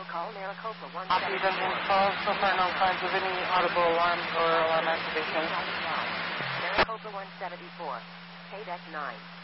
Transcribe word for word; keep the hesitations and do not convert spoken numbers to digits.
vehicle call, Maricopa one Copy, Dungeon twelve. So far, no signs of any audible alarms or alarm activation. Maricopa one seventy-four. K D E C nine.